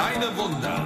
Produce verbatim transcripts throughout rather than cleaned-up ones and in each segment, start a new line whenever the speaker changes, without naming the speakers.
Kleine Wunder。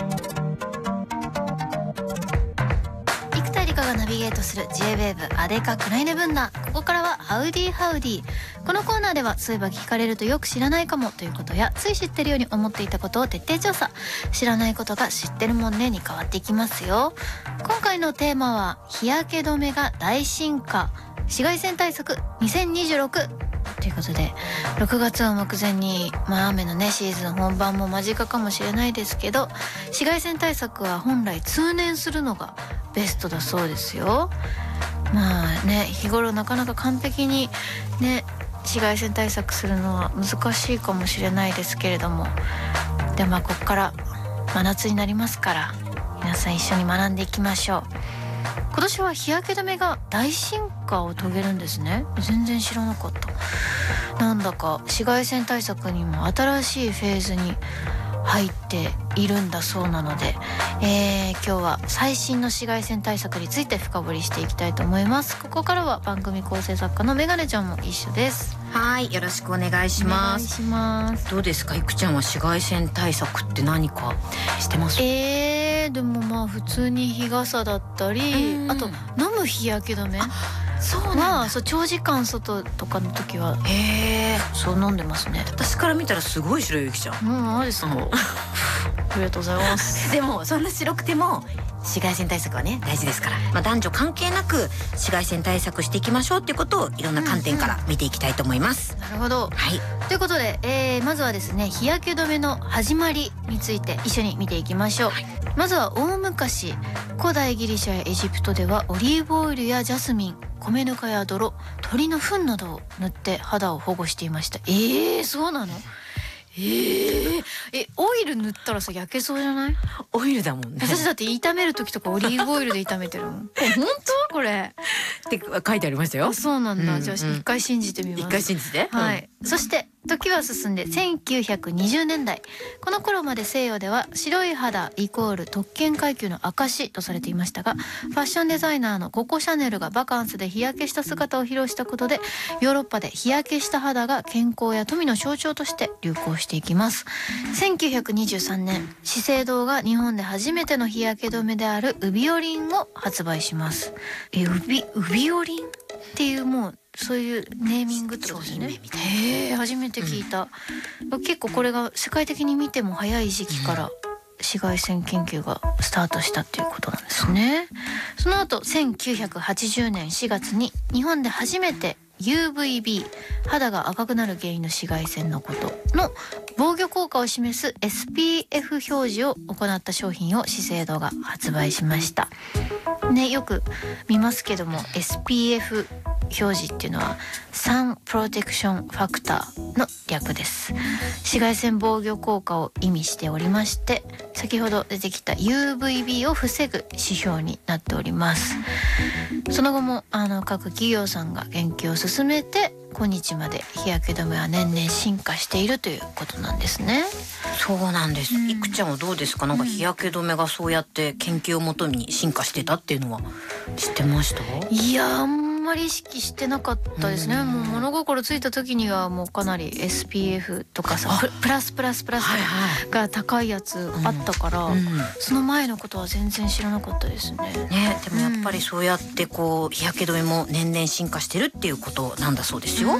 生田絵梨花がナビゲートする ジェイウェーブ アデカクライネブンダ。ここからはハウディハウディ。このコーナーではそういえば聞かれるとよく知らないかもということや、つい知ってるように思っていたことを徹底調査。知らないことが知ってるもんねに変わっていきますよ。今回のテーマは日焼け止めが大進化、紫外線対策にせんにじゅうろくということで、ろくがつを目前に、まあ、雨のねシーズン本番も間近かもしれないですけど、紫外線対策は本来通年するのがベストだそうですよ。まあね、日頃なかなか完璧にね紫外線対策するのは難しいかもしれないですけれども、でもまあここから真夏になりますから、皆さん一緒に学んでいきましょう。今年は日焼け止めが大進化を遂げるんですね。全然知らなかった。なんだか紫外線対策にも新しいフェーズに入っているんだそうなので、えー、今日は最新の紫外線対策について深掘りしていきたいと思います。ここからは番組構成作家のメガネちゃんも一緒です。
はい、よろしくお願いします。
お願いします。
どうですか、いくちゃんは紫外線対策って何かしてます？
えー、でもまあ普通に日傘だったり、あと飲む日焼け止め、
そうなんだ、
まあ、そう長時間外とかの時は
へえ、
そう飲んでますね。
私から見たらすごい白いゆきちゃん。
うん、あですか、うん、ありがとうございます。
でもそんな白くても紫外線対策はね大事ですから、まあ、男女関係なく紫外線対策していきましょうっていうことをいろんな観点から見ていきたいと思います、
うんうん、なるほど、
はい、
ということで、えー、まずはですね日焼け止めの始まりについて一緒に見ていきましょう、はい、まずは大昔、古代ギリシャやエジプトではオリーブオイルやジャスミン、米ぬかや泥、鳥の糞などを塗って肌を保護していました。えー、そうなの？えー、えオイル塗ったらさ焼けそうじゃない？
オイルだもんね。
私だって炒める時とかオリーブオイルで炒めてるもん。本当？これ
って書いてありましたよ。
あ、そうなんだ、うんうん、じゃあ一回信じてみます。
一回信じて、
はい、うん、そして時は進んでせんきゅうひゃくにじゅうねんだい、この頃まで西洋では白い肌イコール特権階級の証とされていましたが、ファッションデザイナーのココ・シャネルがバカンスで日焼けした姿を披露したことで、ヨーロッパで日焼けした肌が健康や富の象徴として流行していきます。せんきゅうひゃくにじゅうさんねん、資生堂が日本で初めての日焼け止めであるウビオリンを発売します。え、ウビ、ウビオリンっていう、もうそういうネーミングってことですね。へえ、初めて聞いた、うん、結構これが世界的に見ても早い時期から紫外線研究がスタートしたっていうことなんですね。その後せんきゅうひゃくはちじゅうねんしがつに日本で初めて ユーブイビー 肌が赤くなる原因の紫外線のことの防御効果を示す エスピーエフ 表示を行った商品を資生堂が発売しましたね。よく見ますけども エスピーエフ 表示っていうのはサンプロテクションファクターの略です。紫外線防御効果を意味しておりまして、先ほど出てきた ユーブイビー を防ぐ指標になっております。その後もあの各企業さんが研究を進めて今日まで日焼け止めは年々進化しているということなんですね。
そうなんです、うん、いくちゃんはどうですか？なんか日焼け止めがそうやって研究をもとに進化してたっていうのは知ってました？
いや、あんまり意識してなかったですね。もう物心ついた時にはもうかなり エスピーエフ とかさ、プラスプラスプラスが高いやつあったから、うんうん、その前のことは全然知らなかったですね。
ね、でもやっぱりそうやってこう日焼け止めも年々進化してるっていうことなんだそうですよ。うん、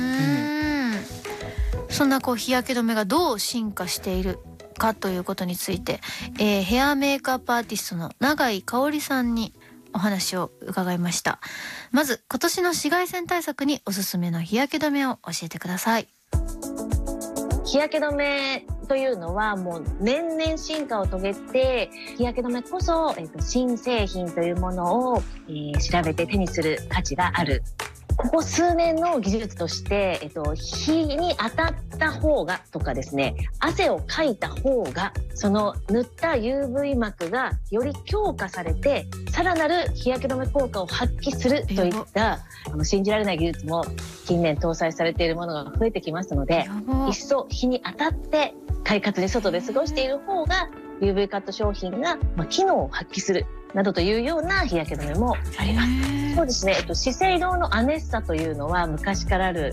そんなこう日焼け止めがどう進化しているかということについて、えー、ヘアメイクアップアーティストの永井香織さんにお話を伺いました。まず今年の紫外線対策におすすめの日焼け止めを教えてください。
日焼け止めというのはもう年々進化を遂げて、日焼け止めこそ、えーと、新製品というものを、えー、調べて手にする価値がある。ここ数年の技術として、えっと、日に当たった方がとかですね、汗をかいた方が、その塗った ユーブイ 膜がより強化されて、さらなる日焼け止め効果を発揮するといったあの信じられない技術も近年搭載されているものが増えてきますので、いっそ日に当たって快活に外で過ごしている方が ユーブイ カット商品が、まあ、機能を発揮するなどというような日焼け止めもあります。そうですね、えっと、資生堂のアネッサというのは昔からある